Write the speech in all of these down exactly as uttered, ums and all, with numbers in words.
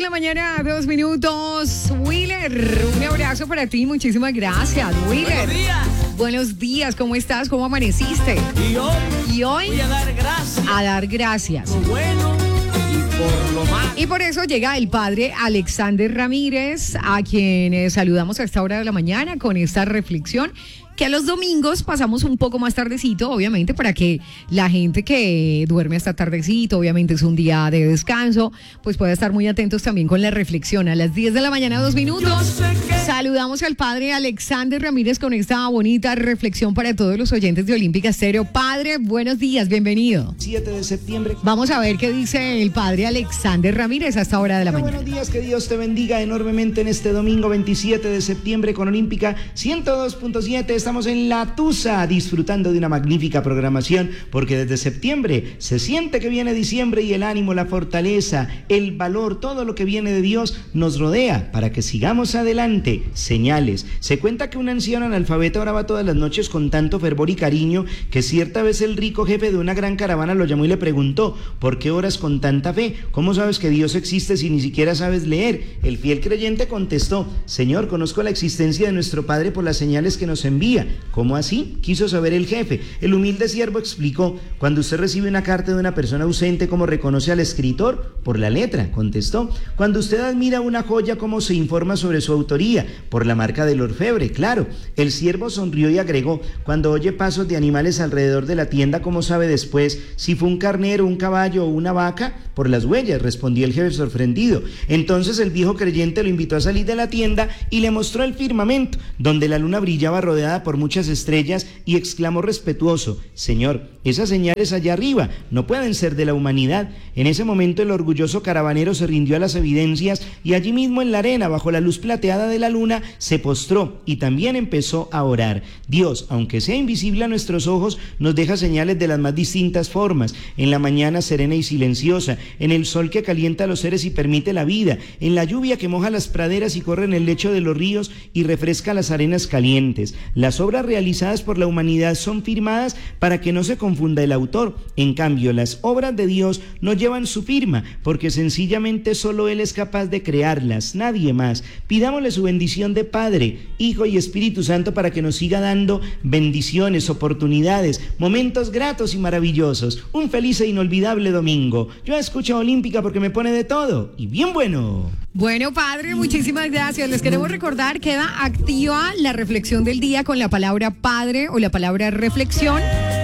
la mañana, dos minutos. Wheeler, un abrazo para ti, muchísimas gracias, Wheeler. Buenos días. Buenos días, ¿cómo estás? ¿Cómo amaneciste? Y hoy, y hoy voy a dar gracias. A dar gracias. Por lo bueno y por lo malo. Y por eso llega el padre Alexander Ramírez, a quien eh, saludamos a esta hora de la mañana con esta reflexión, que a los domingos pasamos un poco más tardecito, obviamente, para que la gente que duerme hasta tardecito, obviamente es un día de descanso, pues pueda estar muy atentos también con la reflexión. A las diez de la mañana, dos minutos, saludamos al padre Alexander Ramírez con esta bonita reflexión para todos los oyentes de Olímpica Estéreo. Padre, buenos días, bienvenido. siete de septiembre. Vamos a ver qué dice el padre Alexander Ramírez a esta hora de la Bueno, mañana. buenos días, que Dios te bendiga enormemente en este domingo veintisiete de septiembre con Olímpica ciento dos punto siete. Estamos en La Tusa disfrutando de una magnífica programación porque desde septiembre se siente que viene diciembre y el ánimo, la fortaleza, el valor, todo lo que viene de Dios nos rodea para que sigamos adelante. Señales. Se cuenta que un anciano analfabeta oraba todas las noches con tanto fervor y cariño que cierta vez el rico jefe de una gran caravana lo llamó y le preguntó: ¿por qué oras con tanta fe? ¿Cómo sabes que Dios existe si ni siquiera sabes leer? El fiel creyente contestó: Señor, conozco la existencia de nuestro Padre por las señales que nos envía. ¿Cómo así?, quiso saber el jefe. El humilde siervo explicó: cuando usted recibe una carta de una persona ausente, ¿cómo reconoce al escritor? Por la letra, contestó. Cuando usted admira una joya, ¿cómo se informa sobre su autoría? Por la marca del orfebre, claro. El siervo sonrió y agregó: cuando oye pasos de animales alrededor de la tienda, ¿cómo sabe después si fue un carnero, un caballo o una vaca? Por las huellas, respondió el jefe sorprendido. Entonces el viejo creyente lo invitó a salir de la tienda y le mostró el firmamento, donde la luna brillaba rodeada por muchas estrellas, y exclamó respetuoso: Señor, esas señales allá arriba no pueden ser de la humanidad. En ese momento el orgulloso caravanero se rindió a las evidencias y allí mismo en la arena, bajo la luz plateada de la luna, se postró y también empezó a orar. Dios, aunque sea invisible a nuestros ojos, nos deja señales de las más distintas formas: en la mañana serena y silenciosa, en el sol que calienta a los seres y permite la vida, en la lluvia que moja las praderas y corre en el lecho de los ríos y refresca las arenas calientes. Las obras realizadas por la humanidad son firmadas para que no se confunda el autor. En cambio, las obras de Dios no llevan su firma, porque sencillamente solo Él es capaz de crearlas, nadie más. Pidámosle su bendición de Padre, Hijo y Espíritu Santo para que nos siga dando bendiciones, oportunidades, momentos gratos y maravillosos. Un feliz e inolvidable domingo. Yo escucho a Olímpica porque me pone de todo y bien bueno. Bueno, padre, muchísimas gracias. Les queremos recordar, queda activa la reflexión del día con la palabra padre o la palabra reflexión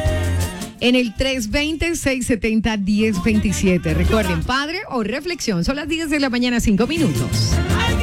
en el tres dos cero, seis siete cero, uno cero dos siete. Recuerden, padre o reflexión. Son las diez de la mañana, cinco minutos.